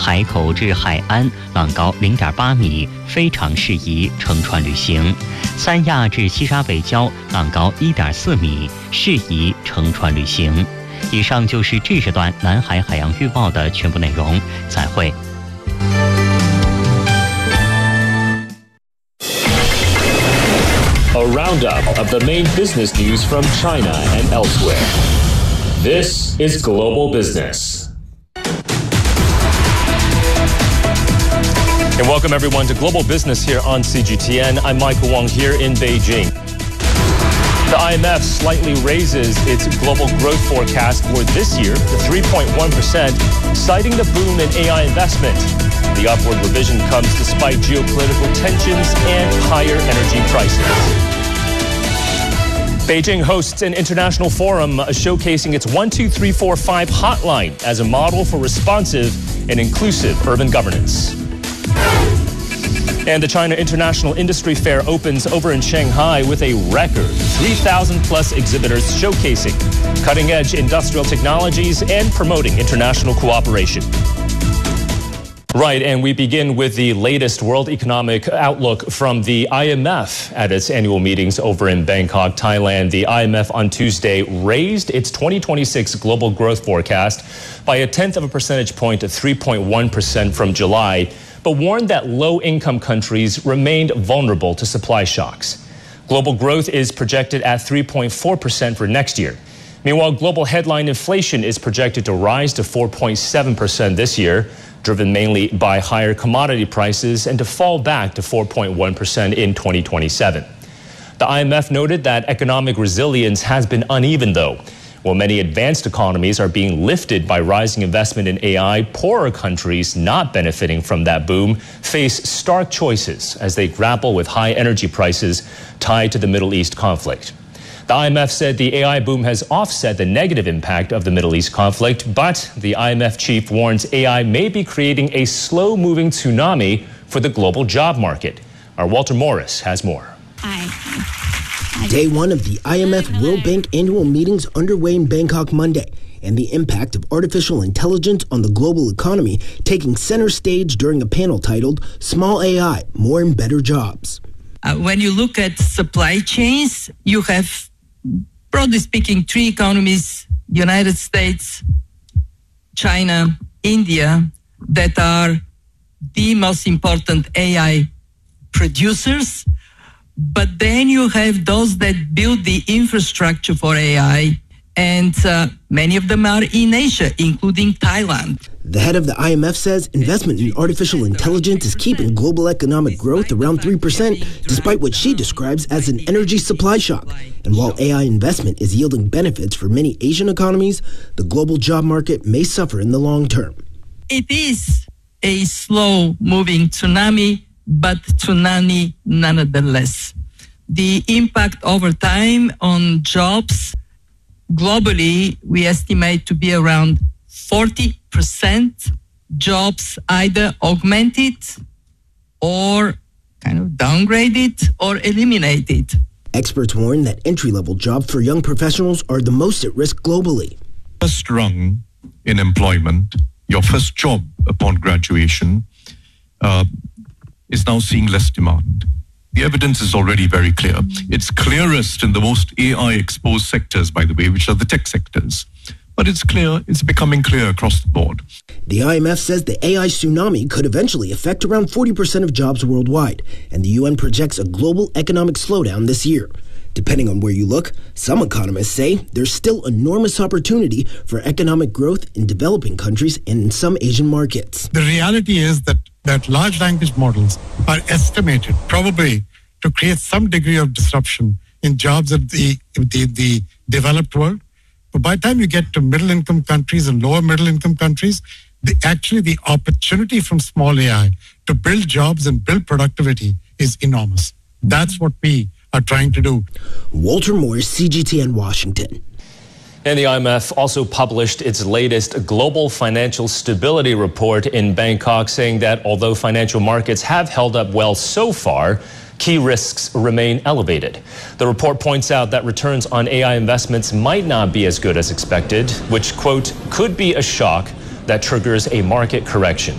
海口至海安浪高0.8米，非常适宜乘船旅行；三亚至西沙北礁浪高1.4米，适宜乘船旅行。以上就是这时段南海海洋预报的全部内容，再会。 A roundup of the main business news from China and elsewhere. This is Global Business. And welcome everyone to Global Business here on CGTN. I'm Michael Wong here in Beijing. The IMF slightly raises its global growth forecast for this year to 3.1%, citing the boom in AI investment. The upward revision comes despite geopolitical tensions and higher energy prices. Beijing hosts an international forum showcasing its 12345 hotline as a model for responsive and inclusive urban governance. And the China International Industry Fair opens over in Shanghai with a record 3,000 plus exhibitors showcasing cutting-edge industrial technologies and promoting international cooperation. Right, and we begin with the latest World Economic Outlook from the IMF at its annual meetings over in Bangkok, Thailand. The IMF on Tuesday raised its 2026 global growth forecast by 0.1 percentage point to 3.1% from July, but warned that low-income countries remained vulnerable to supply shocks. Global growth is projected at 3.4% for next year. Meanwhile, global headline inflation is projected to rise to 4.7% this year, driven mainly by higher commodity prices, and to fall back to 4.1% in 2027. The IMF noted that economic resilience has been uneven, though. While many advanced economies are being lifted by rising investment in AI, poorer countries not benefiting from that boom face stark choices as they grapple with high energy prices tied to the Middle East conflict. The IMF said the AI boom has offset the negative impact of the Middle East conflict, but the IMF chief warns AI may be creating a slow-moving tsunami for the global job market. Our Walter Morris has more. Day one of the IMF World Bank annual meetings underway in Bangkok Monday, and the impact of artificial intelligence on the global economy taking center stage during a panel titled Small AI, More and Better Jobs. When you look at supply chains, you have, broadly speaking, three economies, United States, China, India, that are the most important AI producers. But then you have those that build the infrastructure for AI, and many of them are in Asia, including Thailand. The head of the IMF says investment in artificial intelligence is keeping global economic growth around 3%, despite what she describes as an energy supply shock. And while AI investment is yielding benefits for many Asian economies, the global job market may suffer in the long term. It is a slow-moving tsunami, but tsunami nonetheless. The impact over time on jobs globally, we estimate to be around 40% jobs either augmented or kind of downgraded or eliminated. Experts warn that entry-level jobs for young professionals are the most at risk globally. First rung in employment, your first job upon graduation, is now seeing less demand. The evidence is already very clear. It's clearest in the most AI-exposed sectors, by the way, which are the tech sectors. But it's clear, it's becoming clear across the board. The IMF says the AI tsunami could eventually affect around 40% of jobs worldwide, and the UN projects a global economic slowdown this year. Depending on where you look, some economists say there's still enormous opportunity for economic growth in developing countries and in some Asian markets. The reality is that large language models are estimated probably to create some degree of disruption in jobs in the developed world. But by the time you get to middle-income countries and lower middle-income countries, the opportunity from small AI to build jobs and build productivity is enormous. That's what we are trying to do. Walter Morris, CGTN, Washington. And the IMF also published its latest Global Financial Stability Report in Bangkok, saying that although financial markets have held up well so far, key risks remain elevated. The report points out that returns on AI investments might not be as good as expected, which, quote, could be a shock that triggers a market correction.